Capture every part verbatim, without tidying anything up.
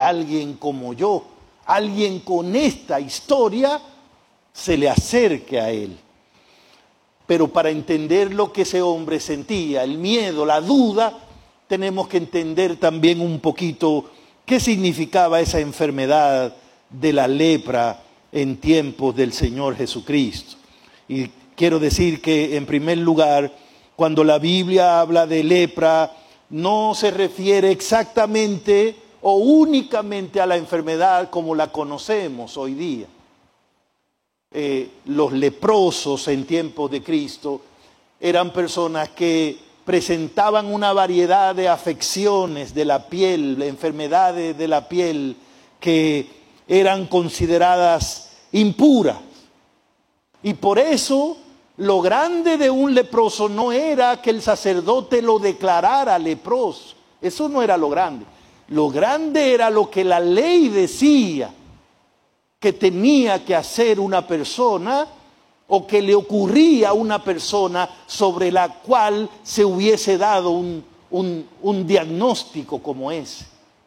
alguien como yo, alguien con esta historia, se le acerque a él. Pero para entender lo que ese hombre sentía, el miedo, la duda, tenemos que entender también un poquito qué significaba esa enfermedad de la lepra en tiempos del Señor Jesucristo. Y quiero decir que, en primer lugar, cuando la Biblia habla de lepra, no se refiere exactamente o únicamente a la enfermedad como la conocemos hoy día. Eh, los leprosos en tiempos de Cristo eran personas que presentaban una variedad de afecciones de la piel, enfermedades de la piel que eran consideradas impuras. Y por eso lo grande de un leproso no era que el sacerdote lo declarara leproso. Eso no era lo grande. Lo grande era lo que la ley decía que tenía que hacer una persona o que le ocurría a una persona sobre la cual se hubiese dado un, un, un diagnóstico como ese.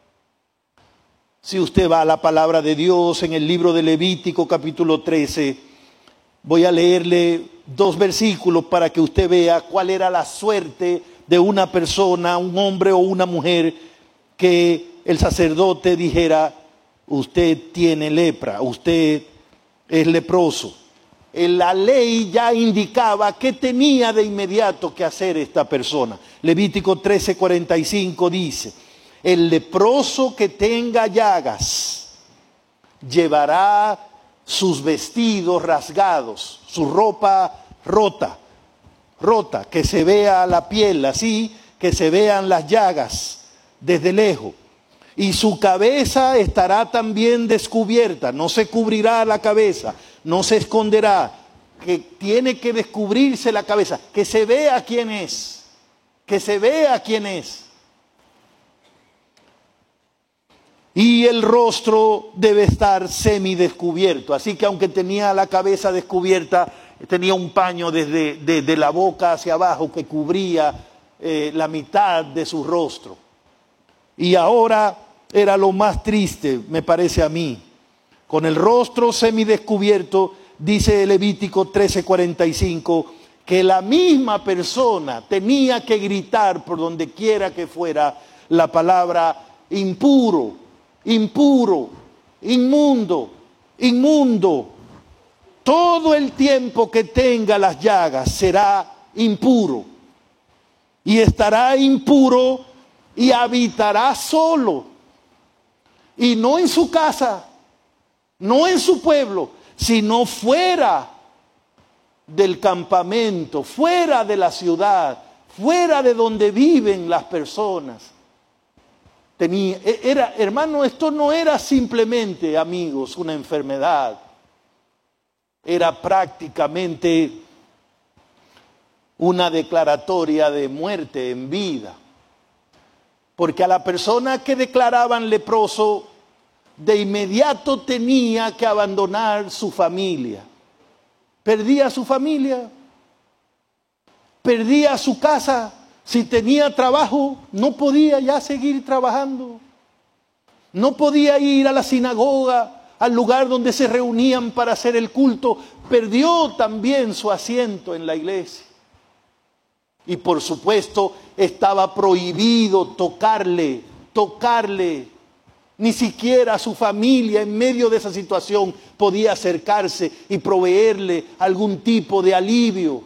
Si usted va a la palabra de Dios en el libro de Levítico capítulo trece, voy a leerle dos versículos para que usted vea cuál era la suerte de una persona, un hombre o una mujer, que el sacerdote dijera: usted tiene lepra, usted es leproso. En la ley ya indicaba qué tenía de inmediato que hacer esta persona. Levítico trece, cuarenta y cinco dice: el leproso que tenga llagas llevará sus vestidos rasgados, su ropa rota, rota, que se vea la piel así, que se vean las llagas desde lejos. Y su cabeza estará también descubierta, no se cubrirá la cabeza, no se esconderá, que tiene que descubrirse la cabeza, que se vea quién es, que se vea quién es. Y el rostro debe estar semidescubierto, así que aunque tenía la cabeza descubierta, tenía un paño desde de, de la boca hacia abajo que cubría eh, la mitad de su rostro. Y ahora era lo más triste, me parece a mí. Con el rostro semidescubierto, dice Levítico trece, cuarenta y cinco, que la misma persona tenía que gritar por donde quiera que fuera la palabra impuro, impuro, inmundo, inmundo. Todo el tiempo que tenga las llagas será impuro. Y estará impuro y habitará solo. Y no en su casa, no en su pueblo, sino fuera del campamento, fuera de la ciudad, fuera de donde viven las personas. Tenía, era, hermano, esto no era simplemente, amigos, una enfermedad. Era prácticamente una declaratoria de muerte en vida. Porque a la persona que declaraban leproso, de inmediato tenía que abandonar su familia. Perdía su familia, perdía su casa. Si tenía trabajo, no podía ya seguir trabajando. No podía ir a la sinagoga, al lugar donde se reunían para hacer el culto. Perdió también su asiento en la iglesia. Y por supuesto estaba prohibido tocarle, tocarle. Ni siquiera su familia en medio de esa situación podía acercarse y proveerle algún tipo de alivio.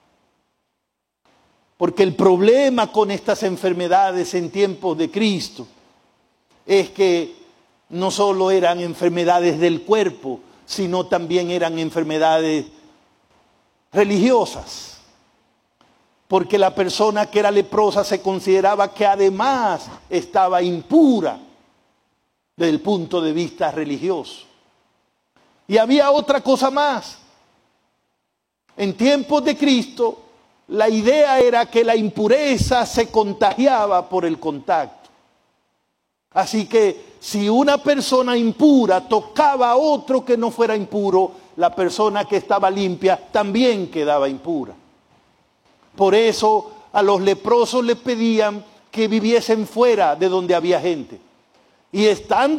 Porque el problema con estas enfermedades en tiempos de Cristo es que no solo eran enfermedades del cuerpo, sino también eran enfermedades religiosas. Porque la persona que era leprosa se consideraba que además estaba impura desde el punto de vista religioso. Y había otra cosa más. En tiempos de Cristo, la idea era que la impureza se contagiaba por el contacto. Así que si una persona impura tocaba a otro que no fuera impuro, la persona que estaba limpia también quedaba impura. Por eso a los leprosos les pedían que viviesen fuera de donde había gente. Y estando